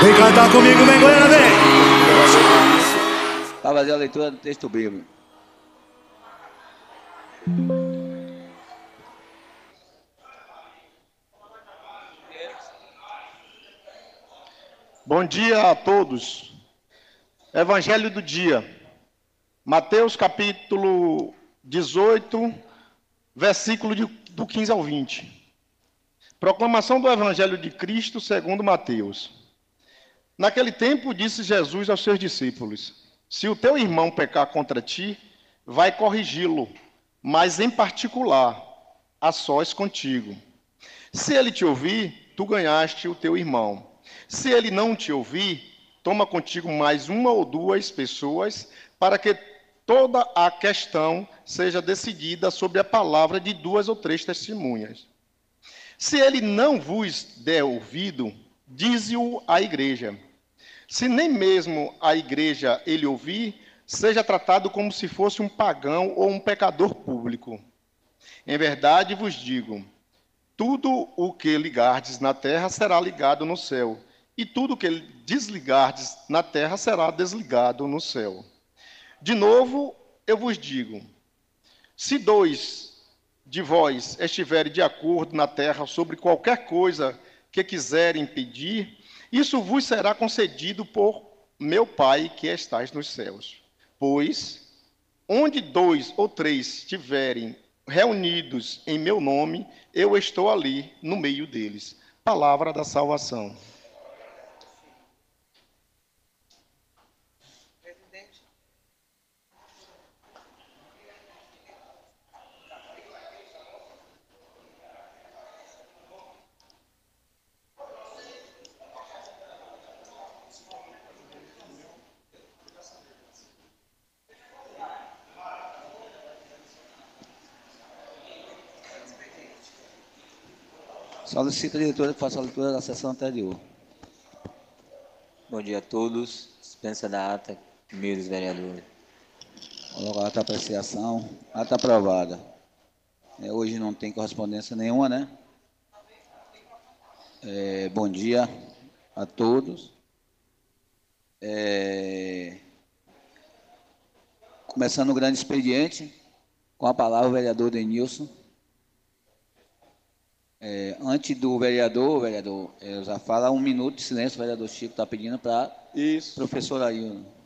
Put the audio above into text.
Vem cantar comigo, vem, Goiânia, vem! Para fazer a leitura do texto bíblico. Bom dia a todos. Evangelho do dia. Mateus capítulo 18, versículo do 15 ao 20. Proclamação do Evangelho de Cristo segundo Mateus. Naquele tempo disse Jesus aos seus discípulos: se o teu irmão pecar contra ti, vai corrigi-lo, mas em particular, a sós contigo. Se ele te ouvir, tu ganhaste o teu irmão. Se ele não te ouvir, toma contigo mais uma ou duas pessoas, para que toda a questão seja decidida sobre a palavra de duas ou três testemunhas. Se ele não vos der ouvido, dize-o à igreja. Se nem mesmo a igreja ele ouvir, seja tratado como se fosse um pagão ou um pecador público. Em verdade vos digo, tudo o que ligardes na terra será ligado no céu, e tudo o que desligardes na terra será desligado no céu. De novo, eu vos digo, se dois de vós estiverem de acordo na terra sobre qualquer coisa que quiserem pedir, isso vos será concedido por meu Pai que estais nos céus. Pois, onde dois ou três estiverem reunidos em meu nome, eu estou ali no meio deles. Palavra da salvação. Solicito a diretora que faça a leitura da sessão anterior. Bom dia a todos. Dispensa da ata, primeiros vereadores. Coloca a ata apreciação. Ata aprovada. Hoje não tem correspondência nenhuma, né? Bom dia a todos. Começando o grande expediente, com a palavra o vereador Denilson. Antes do vereador, já fala 1 minuto de silêncio, o vereador Chico está pedindo para o professor Ailton.